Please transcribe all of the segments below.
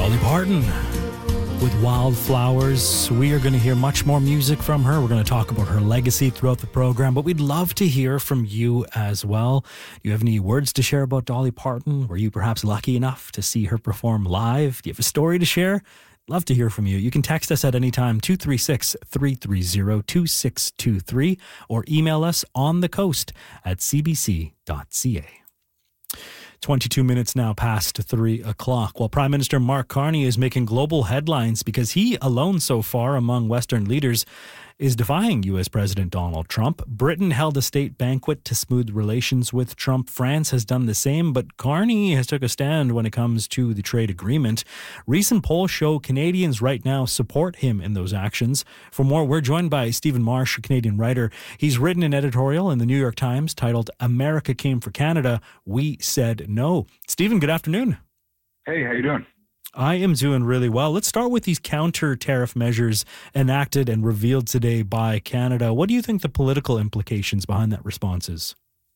Dolly Parton with Wildflowers. We are going to hear much more music from her. We're going to talk about her legacy throughout the program, but we'd love to hear from you as well. Do you have any words to share about Dolly Parton? Were you perhaps lucky enough to see her perform live? Do you have a story to share? Love to hear from you. You can text us at any time, 236-330-2623, or email us on the coast at cbc.ca. 22 minutes now past 3 o'clock. While Prime Minister Mark Carney is making global headlines because he alone so far among Western leaders is defying U.S. President Donald Trump. Britain held a state banquet to smooth relations with Trump. France has done the same, but Carney has took a stand when it comes to the trade agreement. Recent polls show Canadians right now support him in those actions. For more, we're joined by Stephen Marsh, a Canadian writer. He's written an editorial in the New York Times titled "America Came for Canada, We Said No." Stephen, good afternoon. Hey, how you doing? I am doing really well. Let's start with these counter-tariff measures enacted and revealed today by Canada. What do you think the political implications behind that response is?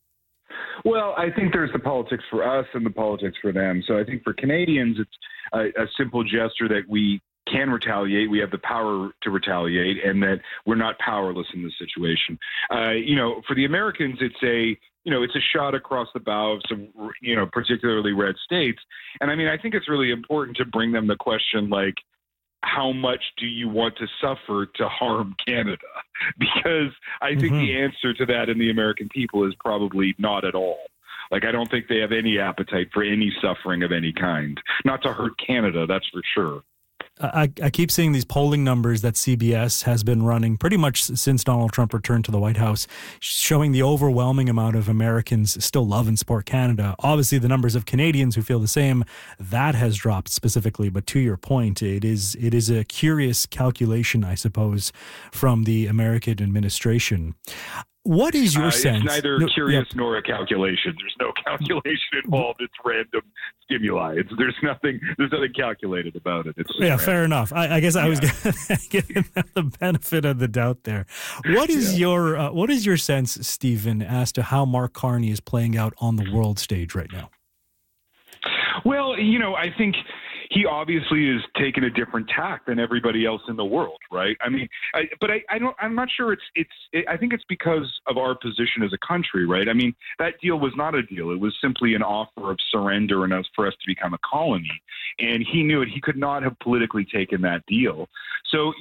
Well, I think there's the politics for us and the politics for them. So I think for Canadians, it's a simple gesture that we can retaliate. We have the power to retaliate, and that we're not powerless in this situation. For the Americans, it's a shot across the bow of some, particularly red states. And I mean, I think it's really important to bring them the question, like, how much do you want to suffer to harm Canada? Because I think the answer to that in the American people is probably not at all. Like, I don't think they have any appetite for any suffering of any kind. Not to hurt Canada, that's for sure. I keep seeing these polling numbers that CBS has been running pretty much since Donald Trump returned to the White House, showing the overwhelming amount of Americans still love and support Canada. Obviously, the numbers of Canadians who feel the same, that has dropped specifically. But to your point, it is a curious calculation, I suppose, from the American administration. What is your sense? It's neither curious nor a calculation. There's no calculation involved. It's random stimuli. There's nothing calculated about it. Fair enough. I guess I was giving them the benefit of the doubt there. What is your sense, Stephen, as to how Mark Carney is playing out on the world stage right now? Well, I think he obviously is taking a different tack than everybody else in the world, right? I mean, I'm not sure I think it's because of our position as a country, right? I mean, that deal was not a deal. It was simply an offer of surrender and for us to become a colony. And he knew it. He could not have politically taken that deal. So,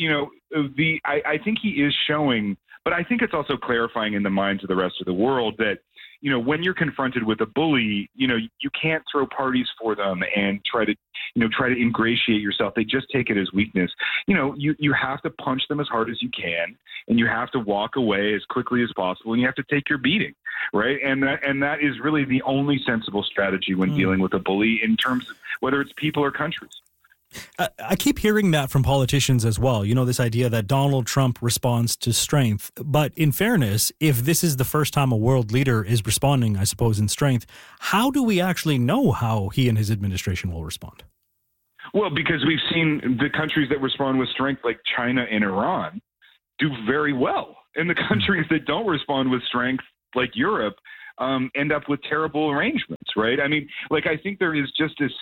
I think he is showing, but I think it's also clarifying in the minds of the rest of the world that, when you're confronted with a bully, you can't throw parties for them and try to ingratiate yourself. They just take it as weakness. You have to punch them as hard as you can, and you have to walk away as quickly as possible, and you have to take your beating, right? And that is really the only sensible strategy when dealing with a bully, in terms of whether it's people or countries. I keep hearing that from politicians as well. This idea that Donald Trump responds to strength. But in fairness, if this is the first time a world leader is responding, I suppose, in strength, how do we actually know how he and his administration will respond? Well, because we've seen the countries that respond with strength, like China and Iran, do very well. And the countries that don't respond with strength, like Europe, end up with terrible arrangements, right? I mean, I think there is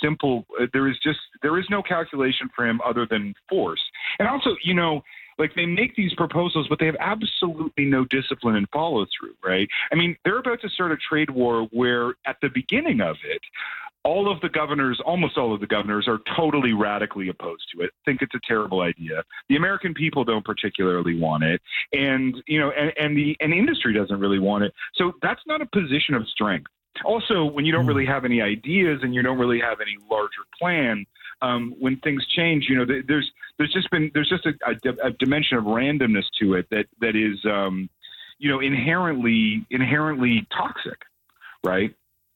no calculation for him other than force. And also, they make these proposals, but they have absolutely no discipline and follow through, right? I mean, they're about to start a trade war where at the beginning of it, almost all of the governors are totally radically opposed to it, think it's a terrible idea. The American people don't particularly want it. And, the industry doesn't really want it. So that's not a position of strength. Also, when you don't really have any ideas and you don't really have any larger plan, when things change, there's just a dimension of randomness to it that is, inherently toxic, right?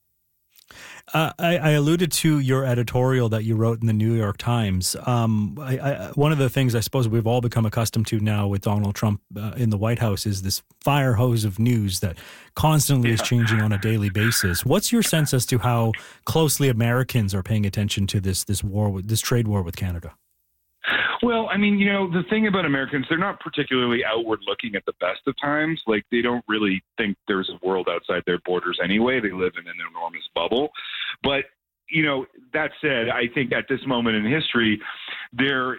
I alluded to your editorial that you wrote in the New York Times. One of the things I suppose we've all become accustomed to now with Donald Trump in the White House is this fire hose of news that constantly is changing on a daily basis. What's your sense as to how closely Americans are paying attention to this trade war with Canada? Well, I mean, the thing about Americans, they're not particularly outward looking at the best of times. Like, they don't really think there's a world outside their borders anyway. They live in an enormous bubble. But, that said, I think at this moment in history, they're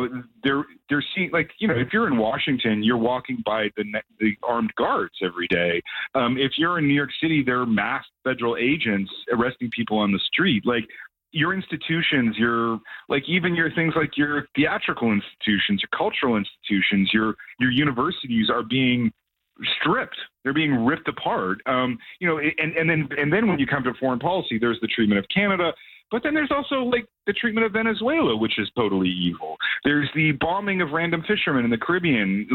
seeing, like, if you're in Washington, you're walking by the armed guards every day. If you're in New York City, there are masked federal agents arresting people on the street. Like, your institutions, even your things like your theatrical institutions, your cultural institutions, your universities are being stripped. They're being ripped apart. And then when you come to foreign policy, there's the treatment of Canada, but then there's also like the treatment of Venezuela, which is totally evil. There's the bombing of random fishermen in the Caribbean.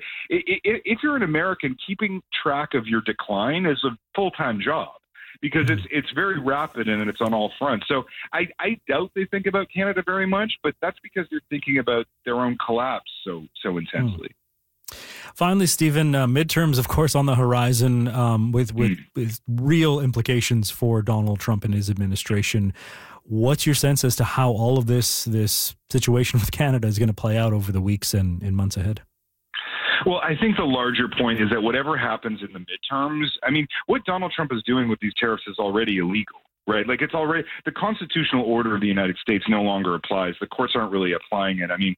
If you're an American, keeping track of your decline is a full-time job, because it's very rapid and it's on all fronts. So I doubt they think about Canada very much, but that's because they're thinking about their own collapse so intensely. Finally, Stephen, midterms, of course, on the horizon, with real implications for Donald Trump and his administration. What's your sense as to how all of this situation with Canada is going to play out over the weeks and months ahead? Well, I think the larger point is that whatever happens in the midterms, I mean, what Donald Trump is doing with these tariffs is already illegal, right? Like, it's already, the constitutional order of the United States no longer applies. The courts aren't really applying it. I mean,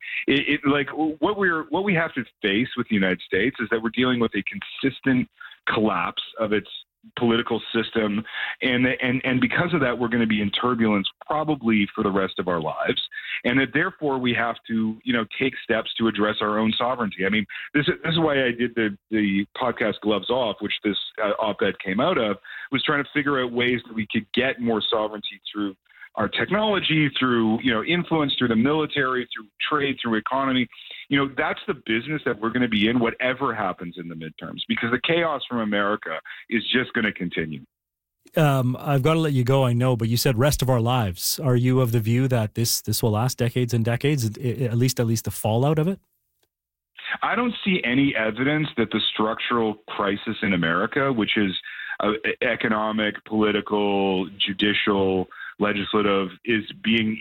what we have to face with the United States is that we're dealing with a consistent collapse of its political system, and because of that, we're going to be in turbulence probably for the rest of our lives, and that therefore we have to take steps to address our own sovereignty. I mean, this is why I did the podcast Gloves Off, which this op-ed came out of, was trying to figure out ways that we could get more sovereignty through our technology, through influence, through the military, through trade, through economy. That's the business that we're going to be in, whatever happens in the midterms, because the chaos from America is just going to continue. I've got to let you go, I know, but you said rest of our lives. Are you of the view that this will last decades and decades, at least the fallout of it? I don't see any evidence that the structural crisis in America, which is economic, political, judicial, legislative, is being.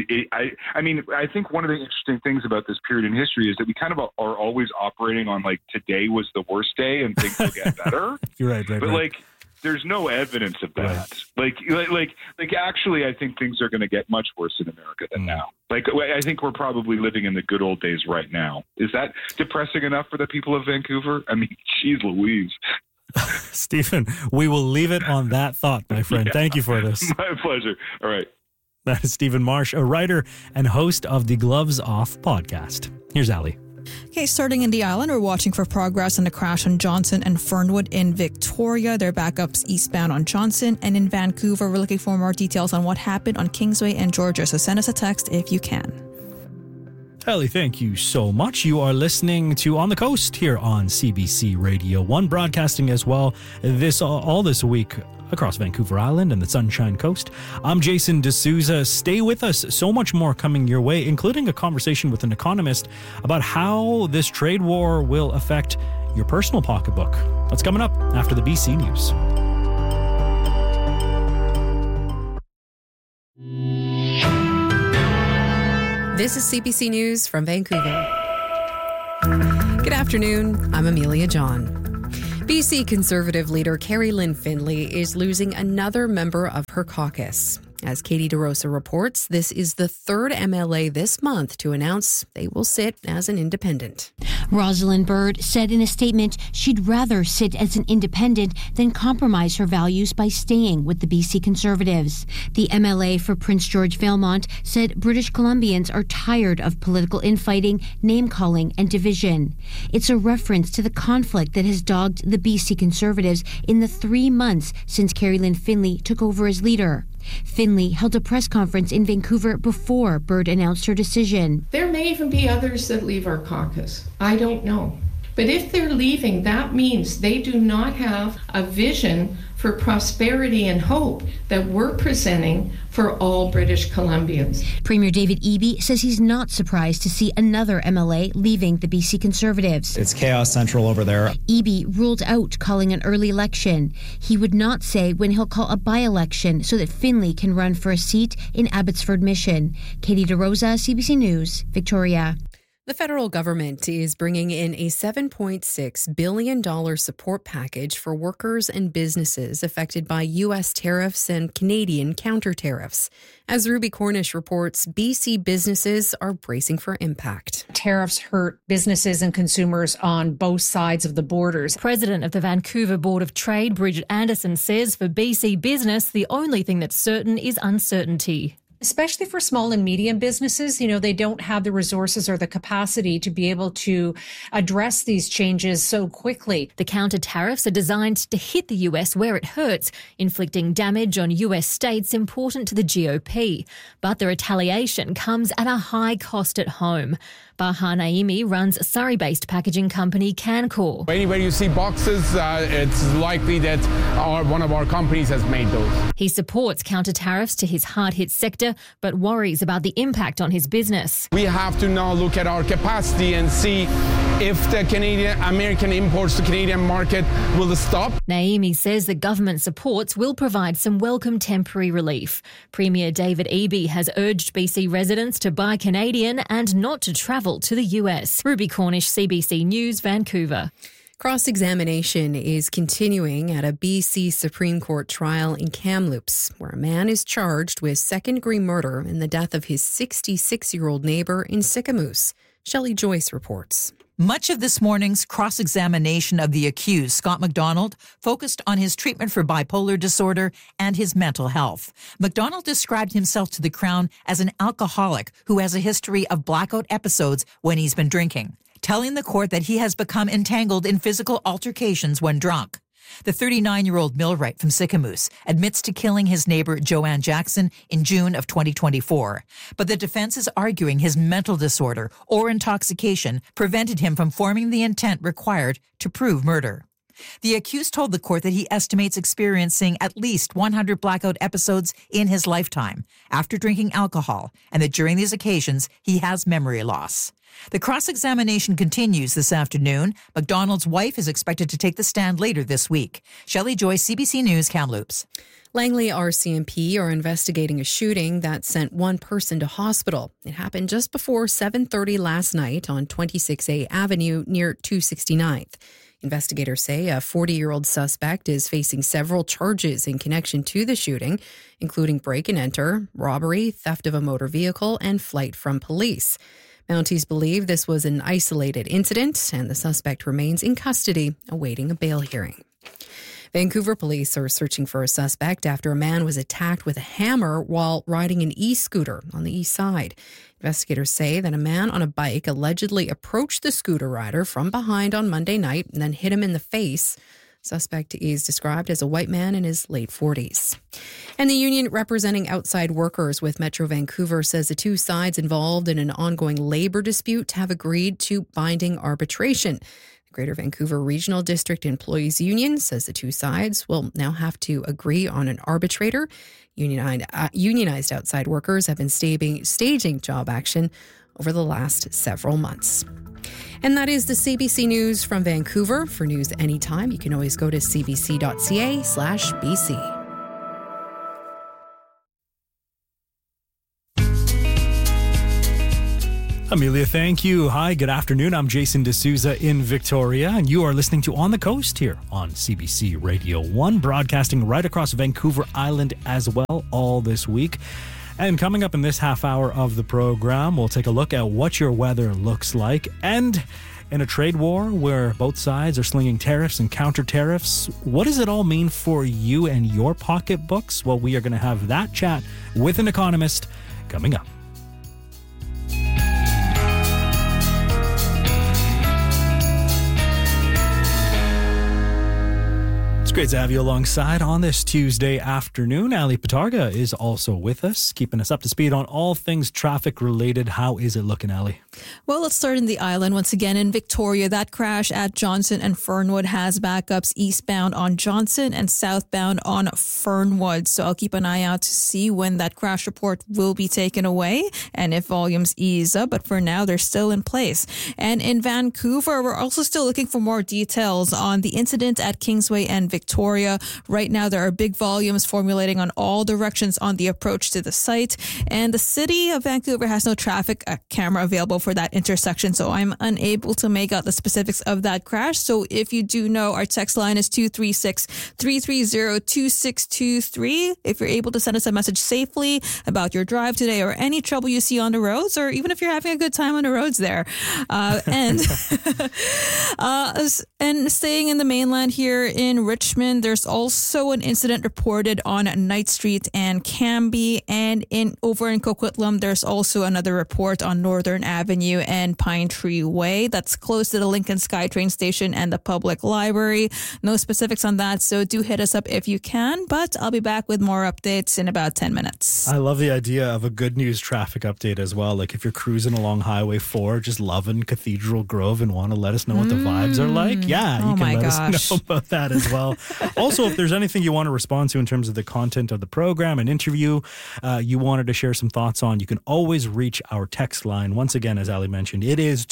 I think one of the interesting things about this period in history is that we kind of are always operating on like today was the worst day and things will get better. You're right. But there's no evidence of that. Right. Like actually, I think things are going to get much worse in America than now. Like, I think we're probably living in the good old days right now. Is that depressing enough for the people of Vancouver? I mean, geez Louise. Stephen, we will leave it on that thought, my friend. Yeah, thank you for this. My pleasure. All right. That is Stephen Marsh, a writer and host of the Gloves Off podcast. Here's Ali. Okay, starting in the island, we're watching for progress on the crash on Johnson and Fernwood in Victoria. There are backups eastbound on Johnson. And in Vancouver, we're looking for more details on what happened on Kingsway and Georgia. So send us a text if you can. Ellie, thank you so much. You are listening to On the Coast here on CBC Radio 1, broadcasting as well all this week across Vancouver Island and the Sunshine Coast. I'm Jason D'Souza. Stay with us. So much more coming your way, including a conversation with an economist about how this trade war will affect your personal pocketbook. That's coming up after the BC News. This is CBC News from Vancouver. Good afternoon. I'm Amelia John. BC Conservative leader Kerry Lynn Findlay is losing another member of her caucus. As Katie DeRosa reports, this is the third MLA this month to announce they will sit as an independent. Rosalind Bird said in a statement she'd rather sit as an independent than compromise her values by staying with the BC Conservatives. The MLA for Prince George Valemount said British Columbians are tired of political infighting, name-calling, and division. It's a reference to the conflict that has dogged the BC Conservatives in the 3 months since Kerry Lynn Findlay took over as leader. Findlay held a press conference in Vancouver before Bird announced her decision. There may even be others that leave our caucus. I don't know. But if they're leaving, that means they do not have a vision for prosperity and hope that we're presenting for all British Columbians. Premier David Eby says he's not surprised to see another MLA leaving the BC Conservatives. It's chaos central over there. Eby ruled out calling an early election. He would not say when he'll call a by-election so that Findlay can run for a seat in Abbotsford Mission. Katie DeRosa, CBC News, Victoria. The federal government is bringing in a $7.6 billion support package for workers and businesses affected by U.S. tariffs and Canadian counter tariffs. As Ruby Cornish reports, BC businesses are bracing for impact. Tariffs hurt businesses and consumers on both sides of the borders. President of the Vancouver Board of Trade, Bridget Anderson, says for BC business, the only thing that's certain is uncertainty. Especially for small and medium businesses, they don't have the resources or the capacity to be able to address these changes so quickly. The counter tariffs are designed to hit the US where it hurts, inflicting damage on US states important to the GOP. But the retaliation comes at a high cost at home. Baha Naimi runs Surrey-based packaging company Cancor. Anywhere you see boxes, it's likely that one of our companies has made those. He supports counter tariffs to his hard-hit sector, but worries about the impact on his business. We have to now look at our capacity and see if the American imports to Canadian market will stop. Naimi says the government supports will provide some welcome temporary relief. Premier David Eby has urged BC residents to buy Canadian and not to travel to the US. Ruby Cornish, CBC News, Vancouver. Cross-examination is continuing at a BC Supreme Court trial in Kamloops, where a man is charged with second-degree murder in the death of his 66-year-old neighbour in Sicamous. Shelley Joyce reports. Much of this morning's cross-examination of the accused, Scott McDonald, focused on his treatment for bipolar disorder and his mental health. McDonald described himself to the Crown as an alcoholic who has a history of blackout episodes when he's been drinking, telling the court that he has become entangled in physical altercations when drunk. The 39-year-old millwright from Sicamous admits to killing his neighbor Joanne Jackson in June of 2024. But the defense is arguing his mental disorder or intoxication prevented him from forming the intent required to prove murder. The accused told the court that he estimates experiencing at least 100 blackout episodes in his lifetime after drinking alcohol, and that during these occasions he has memory loss. The cross-examination continues this afternoon. McDonald's wife is expected to take the stand later this week. Shelley Joyce, CBC News, Kamloops. Langley RCMP are investigating a shooting that sent one person to hospital. It happened just before 7:30 last night on 26A Avenue near 269th. Investigators say a 40-year-old suspect is facing several charges in connection to the shooting, including break and enter, robbery, theft of a motor vehicle, and flight from police. Mounties believe this was an isolated incident, and the suspect remains in custody, awaiting a bail hearing. Vancouver police are searching for a suspect after a man was attacked with a hammer while riding an e-scooter on the east side. Investigators say that a man on a bike allegedly approached the scooter rider from behind on Monday night and then hit him in the face. Suspect is described as a white man in his late 40s. And the union representing outside workers with Metro Vancouver says the two sides involved in an ongoing labor dispute have agreed to binding arbitration. The Greater Vancouver Regional District Employees Union says the two sides will now have to agree on an arbitrator. Unionized outside workers have been staging job action over the last several months. And that is the CBC News from Vancouver. For news anytime, you can always go to cbc.ca/BC. Amelia, thank you. Hi, good afternoon. I'm Jason D'Souza in Victoria, and you are listening to On the Coast here on CBC Radio 1, broadcasting right across Vancouver Island as well all this week. And coming up in this half hour of the program, we'll take a look at what your weather looks like. And in a trade war where both sides are slinging tariffs and counter tariffs, what does it all mean for you and your pocketbooks? Well, we are going to have that chat with an economist coming up. It's great to have you alongside on this Tuesday afternoon. Ali Patarga is also with us, keeping us up to speed on all things traffic related. How is it looking, Ali? Well, let's start in the island. Once again, in Victoria, that crash at Johnson and Fernwood has backups eastbound on Johnson and southbound on Fernwood. So I'll keep an eye out to see when that crash report will be taken away and if volumes ease up. But for now, they're still in place. And in Vancouver, we're also still looking for more details on the incident at Kingsway and Victoria. Right now, there are big volumes formulating on all directions on the approach to the site. And the city of Vancouver has no traffic camera available for that intersection. So I'm unable to make out the specifics of that crash. So if you do know, our text line is 236-330-2623. If you're able to send us a message safely about your drive today or any trouble you see on the roads, or even if you're having a good time on the roads there. And staying in the mainland here in Richmond, there's also an incident reported on Knight Street and Cambie, and over in Coquitlam, there's also another report on Northern Avenue and Pine Tree Way. That's close to the Lincoln SkyTrain station and the public library. No specifics on that, so do hit us up if you can, but I'll be back with more updates in about 10 minutes. I love the idea of a good news traffic update as well. Like if you're cruising along Highway 4, just loving Cathedral Grove and want to let us know what the vibes are like, you can let us know about that as well. Also, if there's anything you want to respond to in terms of the content of the program, an interview you wanted to share some thoughts on, you can always reach our text line. Once again, as Ali mentioned, it is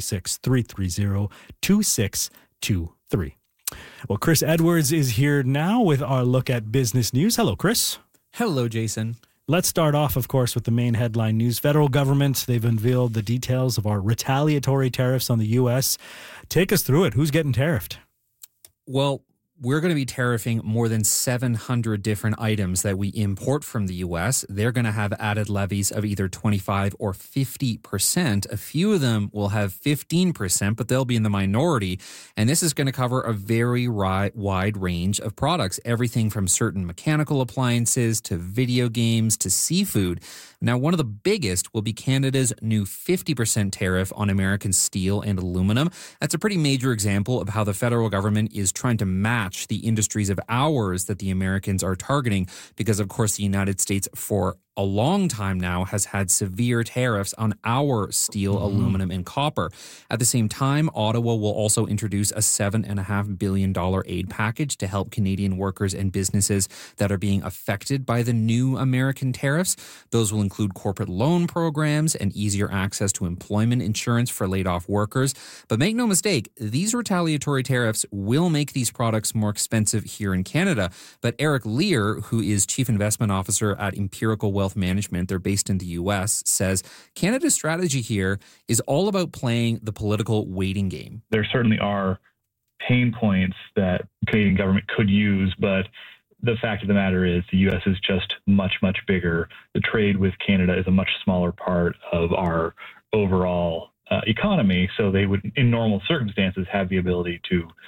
236-330-2623. Well, Chris Edwards is here now with our look at business news. Hello, Chris. Hello, Jason. Let's start off, of course, with the main headline news. Federal government, they've unveiled the details of our retaliatory tariffs on the U.S. Take us through it. Who's getting tariffed? Well, we're going to be tariffing more than 700 different items that we import from the U.S. They're going to have added levies of either 25 or 50%. A few of them will have 15%, but they'll be in the minority. And this is going to cover a very wide range of products, everything from certain mechanical appliances to video games to seafood. Now, one of the biggest will be Canada's new 50% tariff on American steel and aluminum. That's a pretty major example of how the federal government is trying to match the industries of ours that the Americans are targeting, because, of course, the United States for a long time now has had severe tariffs on our steel, aluminum, and copper. At the same time, Ottawa will also introduce a $7.5 billion aid package to help Canadian workers and businesses that are being affected by the new American tariffs. Those will include corporate loan programs and easier access to employment insurance for laid-off workers. But make no mistake, these retaliatory tariffs will make these products more expensive here in Canada. But Eric Lear, who is Chief Investment Officer at Empirical Wealth Management, they're based in the U.S., says Canada's strategy here is all about playing the political waiting game. There certainly are pain points that the Canadian government could use, but the fact of the matter is the U.S. is just much, much bigger. The trade with Canada is a much smaller part of our overall economy, so they would, in normal circumstances, have the ability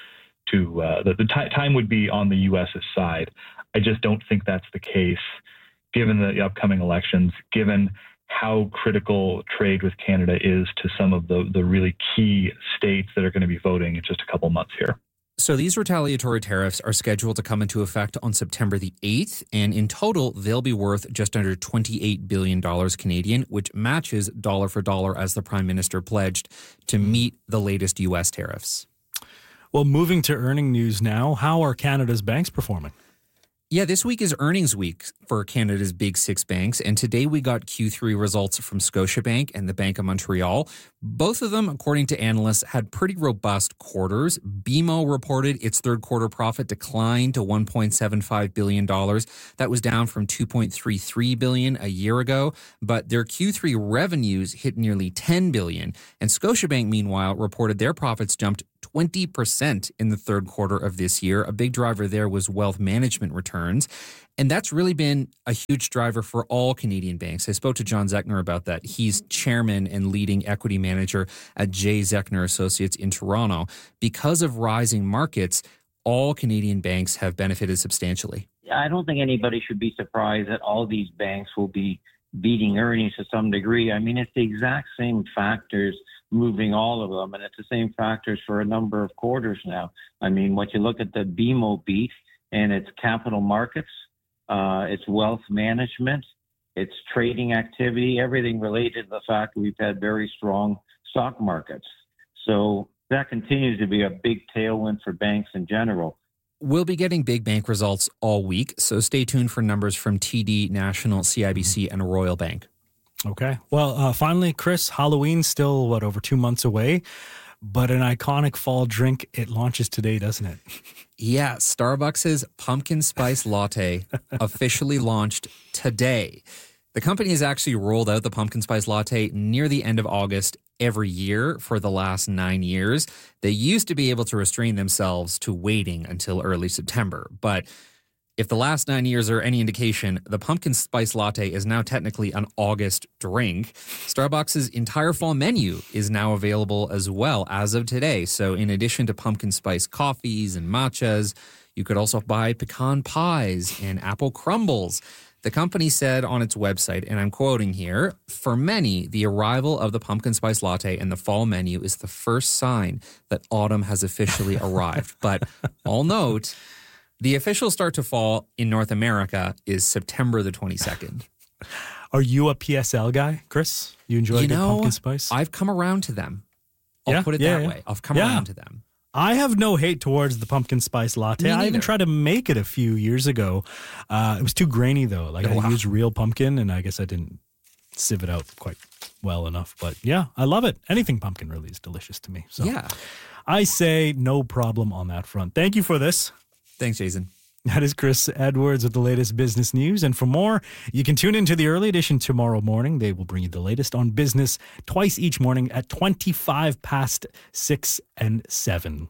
the time would be on the U.S.'s side. I just don't think that's the case given the upcoming elections, given how critical trade with Canada is to some of the really key states that are going to be voting in just a couple months here. So these retaliatory tariffs are scheduled to come into effect on September the 8th, and in total, they'll be worth just under $28 billion Canadian, which matches dollar for dollar as the Prime Minister pledged to meet the latest U.S. tariffs. Well, moving to earning news now, how are Canada's banks performing? Yeah, this week is earnings week for Canada's big six banks, and today we got Q3 results from Scotiabank and the Bank of Montreal. Both of them, according to analysts, had pretty robust quarters. BMO reported its third quarter profit declined to $1.75 billion. That was down from $2.33 billion a year ago, but their Q3 revenues hit nearly $10 billion. And Scotiabank, meanwhile, reported their profits jumped 20% in the third quarter of this year. A big driver there was wealth management returns. And that's really been a huge driver for all Canadian banks. I spoke to John Zechner about that. He's chairman and leading equity manager at J. Zechner Associates in Toronto. Because of rising markets, all Canadian banks have benefited substantially. I don't think anybody should be surprised that all these banks will be beating earnings to some degree. I mean, it's the exact same factors moving all of them, and it's the same factors for a number of quarters now. I mean, what you look at the BMO beat, and it's capital markets, it's wealth management, it's trading activity, everything related to the fact that we've had very strong stock markets. So that continues to be a big tailwind for banks in general. We'll be getting big bank results all week, so stay tuned for numbers from TD, National, CIBC, and Royal Bank. Okay. Well, finally, Chris, Halloween's still, over 2 months away, but an iconic fall drink, it launches today, doesn't it? Yeah, Starbucks' pumpkin spice latte officially launched today. The company has actually rolled out the pumpkin spice latte near the end of August, every year for the last 9 years. They used to be able to restrain themselves to waiting until early September. But if the last 9 years are any indication, the pumpkin spice latte is now technically an August drink. Starbucks' entire fall menu is now available as well as of today. So in addition to pumpkin spice coffees and matchas, you could also buy pecan pies and apple crumbles. The company said on its website, and I'm quoting here, "For many, the arrival of the pumpkin spice latte and the fall menu is the first sign that autumn has officially arrived." But I'll note, the official start to fall in North America is September the 22nd. Are you a PSL guy, Chris? You enjoy good pumpkin spice? I've come around to them. I'll put it that way. I've come around to them. I have no hate towards the pumpkin spice latte. I even tried to make it a few years ago. It was too grainy, though. Like, I used real pumpkin, and I guess I didn't sieve it out quite well enough. But yeah, I love it. Anything pumpkin really is delicious to me. So yeah, I say no problem on that front. Thank you for this. Thanks, Jason. That is Chris Edwards with the latest business news. And for more, you can tune into the early edition tomorrow morning. They will bring you the latest on business twice each morning at 25 past 6 and 7.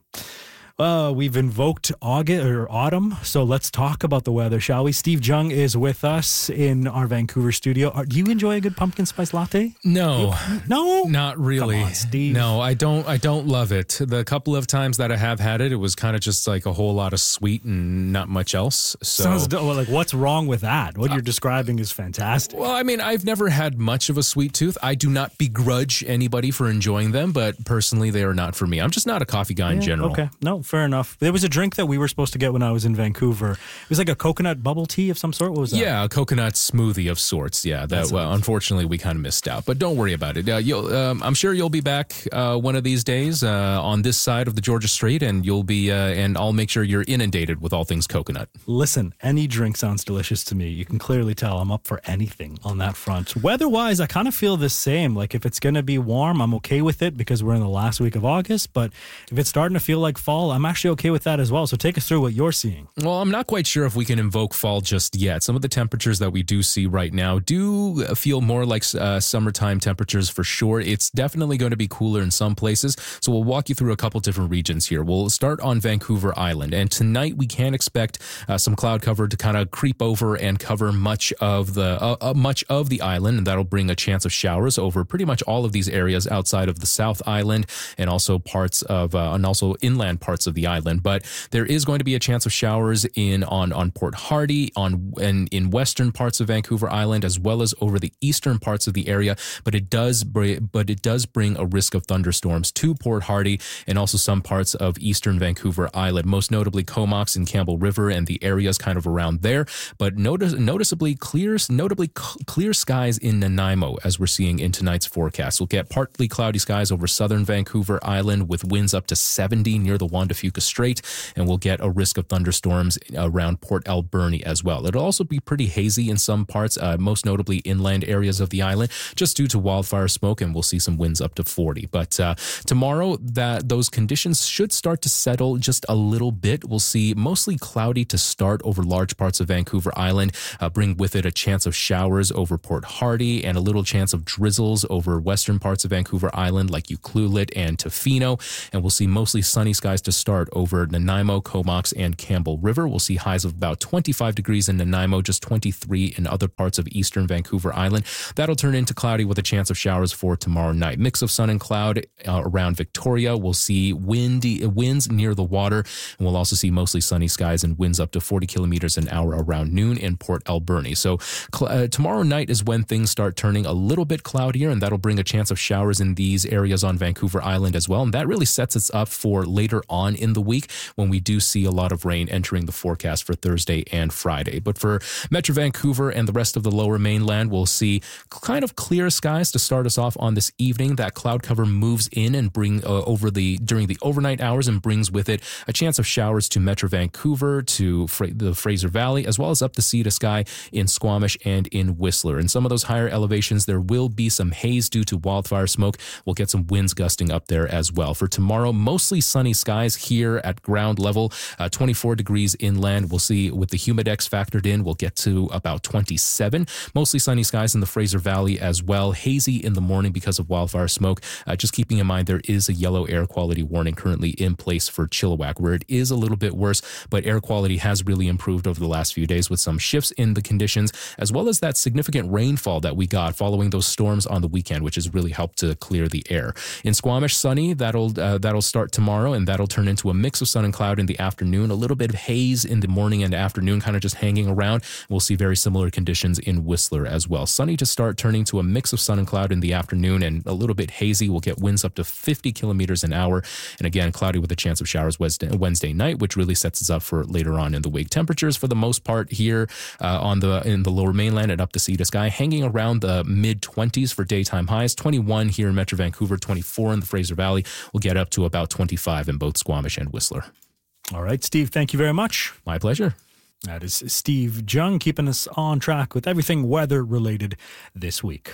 We've invoked autumn, so let's talk about the weather, shall we? Steve Jung is with us in our Vancouver studio. Do you enjoy a good pumpkin spice latte? No. No? Not really. Come on, Steve. No, I don't love it. The couple of times that I have had it, it was kind of just like a whole lot of sweet and not much else. So, sounds like, what's wrong with that? What you're describing is fantastic. Well, I mean, I've never had much of a sweet tooth. I do not begrudge anybody for enjoying them, but personally, they are not for me. I'm just not a coffee guy in general. Okay. No, fair enough. There was a drink that we were supposed to get when I was in Vancouver. It was like a coconut bubble tea of some sort. What was that? Yeah, a coconut smoothie of sorts. Yeah, unfortunately, we kind of missed out. But don't worry about it. I'm sure you'll be back one of these days on this side of the Georgia Strait, and you'll be, and I'll make sure you're inundated with all things coconut. Listen, any drink sounds delicious to me. You can clearly tell I'm up for anything on that front. Weather-wise, I kind of feel the same. Like, if it's going to be warm, I'm okay with it because we're in the last week of August. But if it's starting to feel like fall, I'm actually okay with that as well. So take us through what you're seeing. Well, I'm not quite sure if we can invoke fall just yet. Some of the temperatures that we do see right now do feel more like summertime temperatures for sure. It's definitely going to be cooler in some places. So we'll walk you through a couple different regions here. We'll start on Vancouver Island. And tonight we can expect some cloud cover to kind of creep over and cover much of the island. And that'll bring a chance of showers over pretty much all of these areas outside of the South Island and also parts of and also inland parts of the island. But there is going to be a chance of showers on Port Hardy, in western parts of Vancouver Island, as well as over the eastern parts of the area. But it does bring a risk of thunderstorms to Port Hardy and also some parts of eastern Vancouver Island, most notably Comox and Campbell River and the areas kind of around there. But notably clear skies in Nanaimo, as we're seeing in tonight's forecast. We'll get partly cloudy skies over southern Vancouver Island with winds up to 70 near the Juan de Fuca Strait, and we'll get a risk of thunderstorms around Port Alberni as well. It'll also be pretty hazy in some parts, most notably inland areas of the island, just due to wildfire smoke, and we'll see some winds up to 40. But tomorrow, those conditions should start to settle just a little bit. We'll see mostly cloudy to start over large parts of Vancouver Island, bring with it a chance of showers over Port Hardy and a little chance of drizzles over western parts of Vancouver Island like Ucluelet and Tofino. And we'll see mostly sunny skies to start over Nanaimo, Comox, and Campbell River. We'll see highs of about 25 degrees in Nanaimo, just 23 in other parts of eastern Vancouver Island. That'll turn into cloudy with a chance of showers for tomorrow night. Mix of sun and cloud around Victoria. We'll see winds near the water, and we'll also see mostly sunny skies and winds up to 40 kilometers an hour around noon in Port Alberni. So tomorrow night is when things start turning a little bit cloudier, and that'll bring a chance of showers in these areas on Vancouver Island as well. And that really sets us up for later on in the week when we do see a lot of rain entering the forecast for Thursday and Friday. But for Metro Vancouver and the rest of the lower mainland, we'll see kind of clear skies to start us off on this evening. That cloud cover moves in and during the overnight hours and brings with it a chance of showers to Metro Vancouver, to the Fraser Valley, as well as up the sea to sky in Squamish and in Whistler. In some of those higher elevations, there will be some haze due to wildfire smoke. We'll get some winds gusting up there as well. For tomorrow, mostly sunny skies here at ground level, 24 degrees inland. We'll see with the humidex factored in, we'll get to about 27. Mostly sunny skies in the Fraser Valley as well. Hazy in the morning because of wildfire smoke. Just keeping in mind there is a yellow air quality warning currently in place for Chilliwack, where it is a little bit worse, but air quality has really improved over the last few days with some shifts in the conditions, as well as that significant rainfall that we got following those storms on the weekend, which has really helped to clear the air. In Squamish, sunny. That'll start tomorrow, and that'll turn into a mix of sun and cloud in the afternoon. A little bit of haze in the morning and afternoon, kind of just hanging around. We'll see very similar conditions in Whistler as well. Sunny to start, turning to a mix of sun and cloud in the afternoon, and a little bit hazy. We'll get winds up to 50 kilometers an hour, and again, cloudy with a chance of showers Wednesday night, which really sets us up for later on in the week. Temperatures for the most part here in the lower mainland and up to sea to sky, hanging around the mid-20s for daytime highs. 21 here in Metro Vancouver, 24 in the Fraser Valley. We'll get up to about 25 in both Squamish and Whistler. All right, Steve, thank you very much. My pleasure. That is Steve Jung keeping us on track with everything weather-related this week.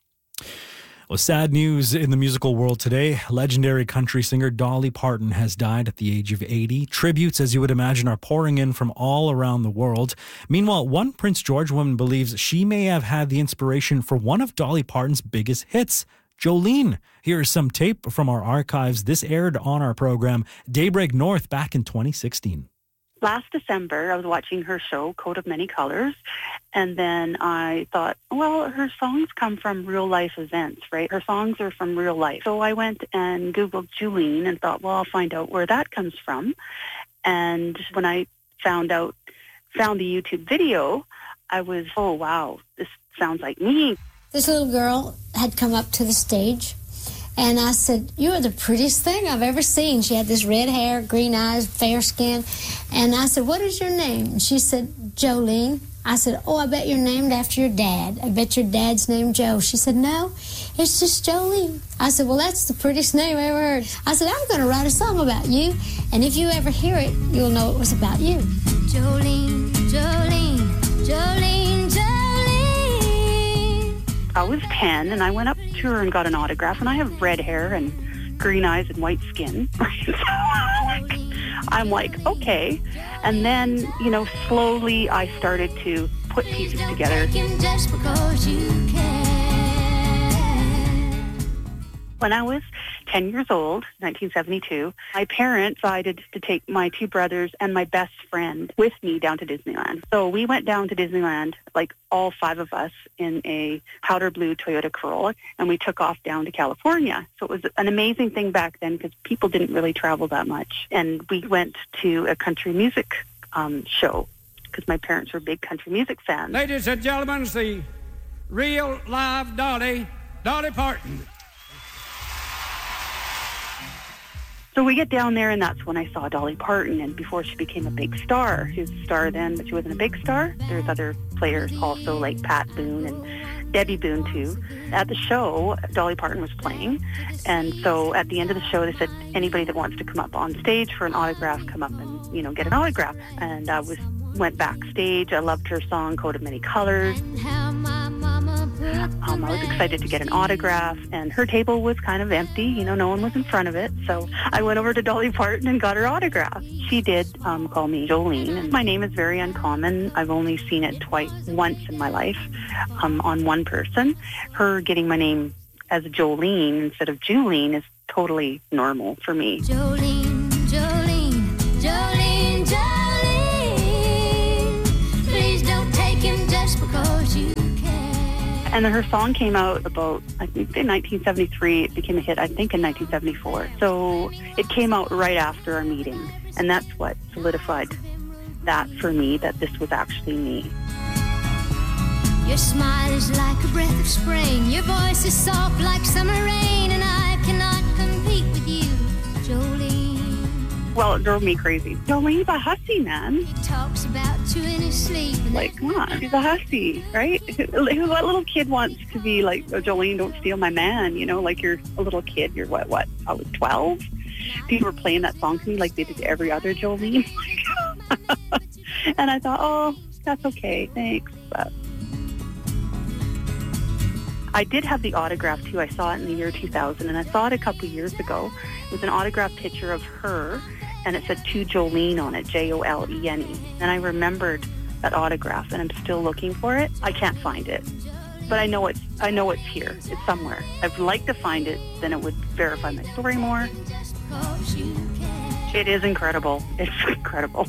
Well, sad news in the musical world today. Legendary country singer Dolly Parton has died at the age of 80. Tributes, as you would imagine, are pouring in from all around the world. Meanwhile, one Prince George woman believes she may have had the inspiration for one of Dolly Parton's biggest hits, Jolene. Here is some tape from our archives. This aired on our program, Daybreak North, back in 2016. Last December, I was watching her show, Coat of Many Colors, and then I thought, well, her songs come from real-life events, right? Her songs are from real life. So I went and Googled Jolene and thought, well, I'll find out where that comes from. And when I found the YouTube video, I was, oh, wow, this sounds like me. This little girl had come up to the stage, and I said, you are the prettiest thing I've ever seen. She had this red hair, green eyes, fair skin. And I said, what is your name? And she said, Jolene. I said, oh, I bet you're named after your dad. I bet your dad's named Joe. She said, no, it's just Jolene. I said, well, that's the prettiest name I ever heard. I said, I'm going to write a song about you, and if you ever hear it, you'll know it was about you. Jolene, Jolene, Jolene, Jolene. I was 10, and I went up to her and got an autograph, and I have red hair and green eyes and white skin. I'm like, okay. And then, slowly I started to put pieces together. When I was 10 years old, 1972, my parents decided to take my two brothers and my best friend with me down to Disneyland. So we went down to Disneyland, like all five of us, in a powder blue Toyota Corolla, and we took off down to California. So it was an amazing thing back then because people didn't really travel that much. And we went to a country music show because my parents were big country music fans. Ladies and gentlemen, it's the real live Dolly Parton. So we get down there, and that's when I saw Dolly Parton, and before she became a big star. She was a star then, but she wasn't a big star. There's other players also, like Pat Boone and Debbie Boone, too. At the show, Dolly Parton was playing, and so at the end of the show, they said, anybody that wants to come up on stage for an autograph, come up and, get an autograph. And I went backstage. I loved her song, Coat of Many Colors. I was excited to get an autograph, and her table was kind of empty. No one was in front of it. So I went over to Dolly Parton and got her autograph. She did call me Jolene, and my name is very uncommon. I've only seen it once in my life on one person. Her getting my name as Jolene instead of Julene is totally normal for me. Jolene, Jolene, Jolene, Jolene. Please don't take him just because you can. And then her song came out about, I think, in 1973. It became a hit, I think, in 1974. So it came out right after our meeting. And that's what solidified that for me, that this was actually me. Your smile is like a breath of spring. Your voice is soft like summer rain. And I cannot compete with you, Jolene. Well, it drove me crazy. Jolene's a hussy, man. He talks about you in his sleep. Like, come on, she's a hussy, right? What little kid wants to be like, oh, Jolene, don't steal my man, like you're a little kid. You're what? I was 12. People were playing that song to me like they did every other Jolene. And I thought, oh, that's okay, thanks. But I did have the autograph, too. I saw it in the year 2000, and I saw it a couple years ago. It was an autographed picture of her and it said to Jolene on it, Jolene. And I remembered that autograph, and I'm still looking for it. I can't find it, but I know it's here. It's somewhere. I'd like to find it, then it would verify my story more. It is incredible. It's incredible.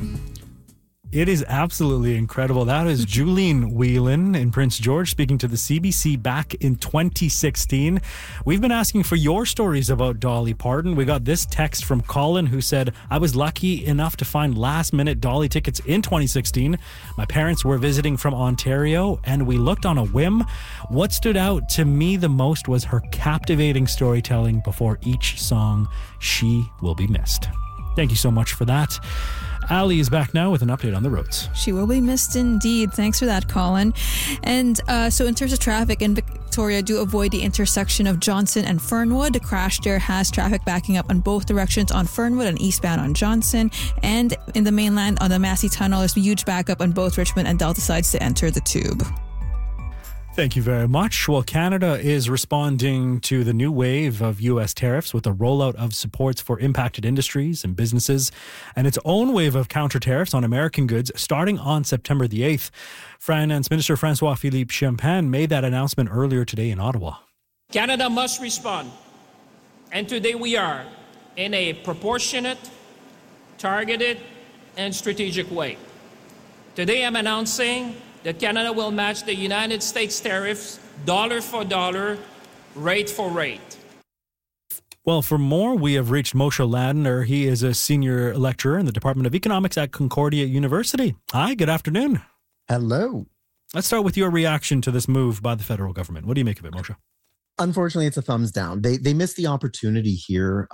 It is absolutely incredible. That is Jolene Whelan in Prince George speaking to the CBC back in 2016. We've been asking for your stories about Dolly Parton. We got this text from Colin who said, I was lucky enough to find last-minute Dolly tickets in 2016. My parents were visiting from Ontario and we looked on a whim. What stood out to me the most was her captivating storytelling before each song. She will be missed. Thank you so much for that. Ali is back now with an update on the roads. She will be missed indeed. Thanks for that, Colin. And so in terms of traffic in Victoria, do avoid the intersection of Johnson and Fernwood. The crash there has traffic backing up on both directions on Fernwood and eastbound on Johnson. And in the mainland on the Massey Tunnel, there's a huge backup on both Richmond and Delta sides to enter the tube. Thank you very much. Well, Canada is responding to the new wave of U.S. tariffs with a rollout of supports for impacted industries and businesses and its own wave of counter tariffs on American goods starting on September the 8th. Finance Minister François-Philippe Champagne made that announcement earlier today in Ottawa. Canada must respond, and today we are, in a proportionate, targeted, and strategic way. Today I'm announcing that Canada will match the United States tariffs dollar for dollar, rate for rate. Well, for more, we have reached Moshe Ladner. He is a senior lecturer in the Department of Economics at Concordia University. Hi, good afternoon. Hello. Let's start with your reaction to this move by the federal government. What do you make of it, Moshe? Unfortunately, it's a thumbs down. They missed the opportunity here.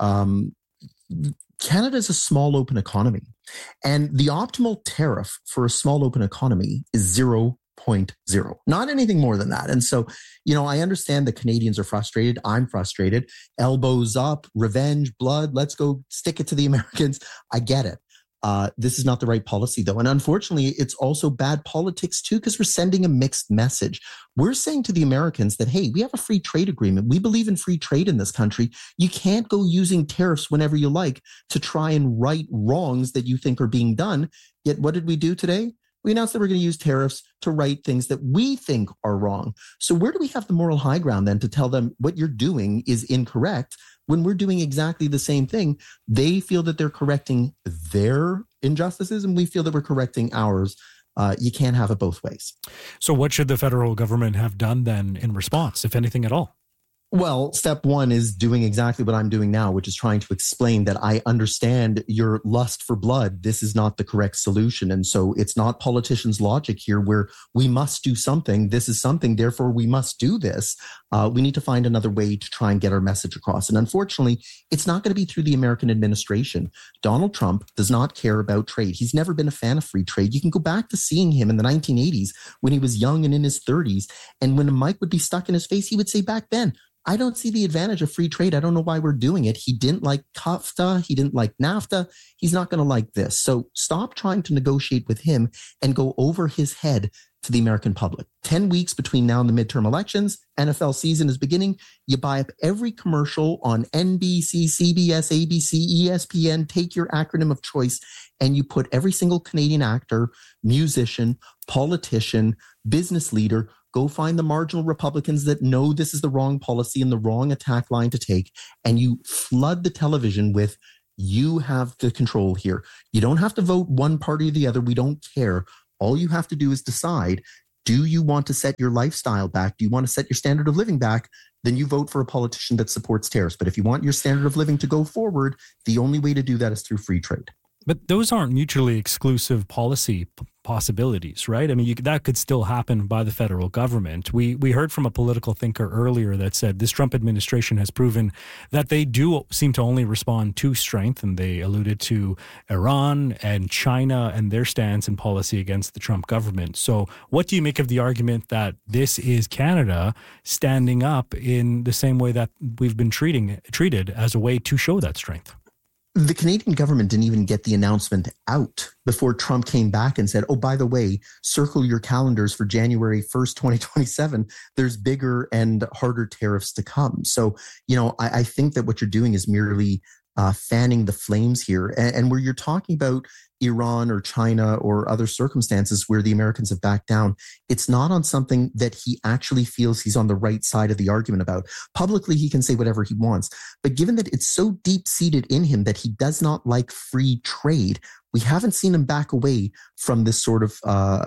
Canada is a small open economy, and the optimal tariff for a small open economy is 0.0, not anything more than that. And so, I understand the Canadians are frustrated. I'm frustrated. Elbows up, revenge, blood. Let's go stick it to the Americans. I get it. This is not the right policy, though. And unfortunately, it's also bad politics, too, because we're sending a mixed message. We're saying to the Americans that, hey, we have a free trade agreement. We believe in free trade in this country. You can't go using tariffs whenever you like to try and right wrongs that you think are being done. Yet what did we do today? We announced that we're going to use tariffs to right things that we think are wrong. So where do we have the moral high ground then to tell them what you're doing is incorrect when we're doing exactly the same thing? They feel that they're correcting their injustices and we feel that we're correcting ours. You can't have it both ways. So what should the federal government have done then in response, if anything at all? Well, step one is doing exactly what I'm doing now, which is trying to explain that I understand your lust for blood. This is not the correct solution. And so it's not politicians' logic here where we must do something. This is something, therefore we must do this. We need to find another way to try and get our message across. And unfortunately, it's not going to be through the American administration. Donald Trump does not care about trade. He's never been a fan of free trade. You can go back to seeing him in the 1980s when he was young and in his 30s. And when a mic would be stuck in his face, he would say back then, I don't see the advantage of free trade. I don't know why we're doing it. He didn't like CAFTA. He didn't like NAFTA. He's not going to like this. So stop trying to negotiate with him and go over his head to the American public. 10 weeks between now and the midterm elections, NFL season is beginning. You buy up every commercial on NBC, CBS, ABC, ESPN, take your acronym of choice, and you put every single Canadian actor, musician, politician, business leader, go find the marginal Republicans that know this is the wrong policy and the wrong attack line to take, and you flood the television with, you have the control here. You don't have to vote one party or the other. We don't care. All you have to do is decide, do you want to set your lifestyle back? Do you want to set your standard of living back? Then you vote for a politician that supports tariffs. But if you want your standard of living to go forward, the only way to do that is through free trade. But those aren't mutually exclusive policy possibilities, right? I mean, that could still happen by the federal government. We heard from a political thinker earlier that said this Trump administration has proven that they do seem to only respond to strength, and they alluded to Iran and China and their stance and policy against the Trump government. So what do you make of the argument that this is Canada standing up in the same way that we've been treated as a way to show that strength? The Canadian government didn't even get the announcement out before Trump came back and said, oh, by the way, circle your calendars for January 1st, 2027. There's bigger and harder tariffs to come. So, I think that what you're doing is merely fanning the flames here. And where you're talking about Iran or China or other circumstances where the Americans have backed down, it's not on something that he actually feels he's on the right side of the argument about. Publicly, he can say whatever he wants. But given that it's so deep-seated in him that he does not like free trade, we haven't seen him back away from this sort of,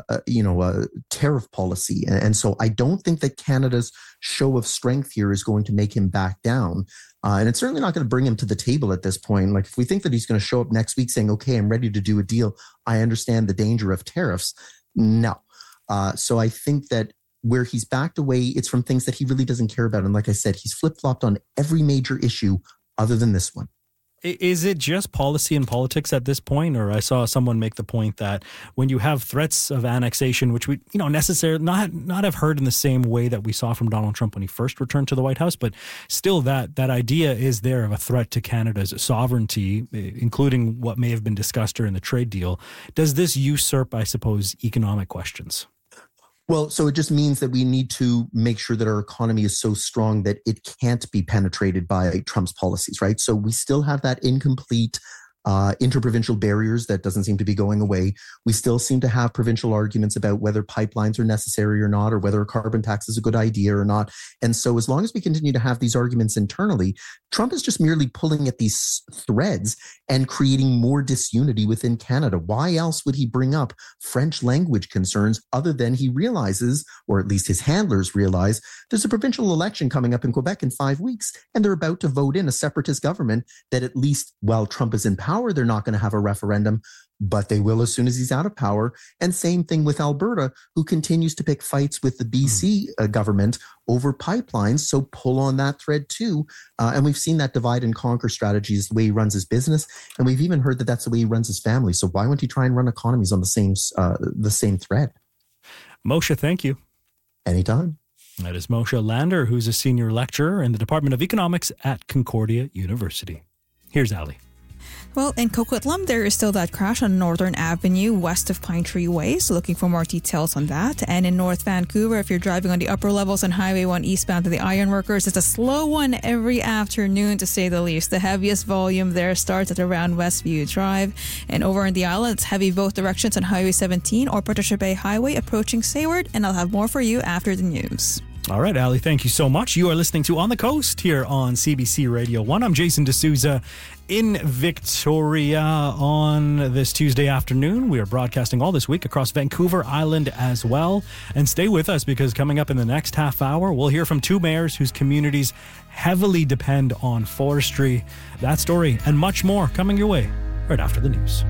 tariff policy. And so I don't think that Canada's show of strength here is going to make him back down. And it's certainly not going to bring him to the table at this point. Like, if we think that he's going to show up next week saying, okay, I'm ready to do a deal, I understand the danger of tariffs. No. So I think that where he's backed away, it's from things that he really doesn't care about. And like I said, he's flip-flopped on every major issue other than this one. Is it just policy and politics at this point? Or I saw someone make the point that when you have threats of annexation, which we, necessarily not have heard in the same way that we saw from Donald Trump when he first returned to the White House, but still that idea is there of a threat to Canada's sovereignty, including what may have been discussed during the trade deal. Does this usurp, I suppose, economic questions? Well, so it just means that we need to make sure that our economy is so strong that it can't be penetrated by Trump's policies, right? So we still have that incomplete interprovincial barriers that doesn't seem to be going away. We still seem to have provincial arguments about whether pipelines are necessary or not, or whether a carbon tax is a good idea or not. And so as long as we continue to have these arguments internally, Trump is just merely pulling at these threads and creating more disunity within Canada. Why else would he bring up French language concerns other than he realizes, or at least his handlers realize, there's a provincial election coming up in Quebec in 5 weeks, and they're about to vote in a separatist government that, at least while Trump is in power, they're not going to have a referendum, but they will as soon as he's out of power. And same thing with Alberta, who continues to pick fights with the BC government over pipelines. So pull on that thread too. And we've seen that divide and conquer strategy is the way he runs his business. And we've even heard that that's the way he runs his family. So why wouldn't he try and run economies on the same thread? Moshe, thank you. Anytime. That is Moshe Lander, who's a senior lecturer in the Department of Economics at Concordia University. Here's Ali. Well, in Coquitlam, there is still that crash on Northern Avenue west of Pine Tree Way, so looking for more details on that. And in North Vancouver, if you're driving on the upper levels on Highway 1 eastbound to the Ironworkers, it's a slow one every afternoon, to say the least. The heaviest volume there starts at around Westview Drive. And over in the island, it's heavy both directions on Highway 17 or Patricia Bay Highway approaching Sayward. And I'll have more for you after the news. All right, Ali, thank you so much. You are listening to On the Coast here on CBC Radio 1. I'm Jason D'Souza in Victoria on this Tuesday afternoon. We are broadcasting all this week across Vancouver Island as well. And stay with us, because coming up in the next half hour, we'll hear from two mayors whose communities heavily depend on forestry. That story and much more coming your way right after the news.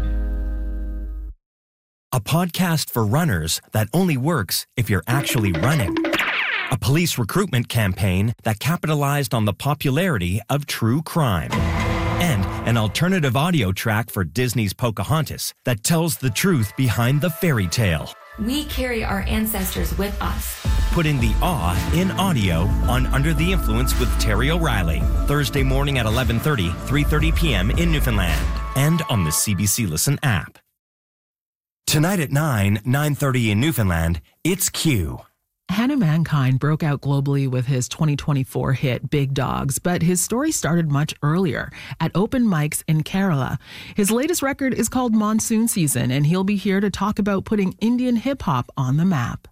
A podcast for runners that only works if you're actually running. A police recruitment campaign that capitalized on the popularity of true crime. And an alternative audio track for Disney's Pocahontas that tells the truth behind the fairy tale. We carry our ancestors with us. Putting the awe in audio on Under the Influence with Terry O'Reilly. Thursday morning at 11:30, 3:30 p.m. in Newfoundland. And on the CBC Listen app. Tonight at 9:30 in Newfoundland, it's Q. Hannah Mankind broke out globally with his 2024 hit Big Dogs, but his story started much earlier at open mics in Kerala. His latest record is called Monsoon Season, and he'll be here to talk about putting Indian hip-hop on the map.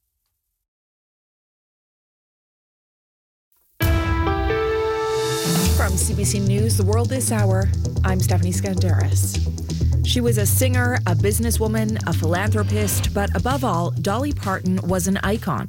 From CBC News, The World This Hour, I'm Stephanie Skandaris. She was a singer, a businesswoman, a philanthropist, but above all, Dolly Parton was an icon.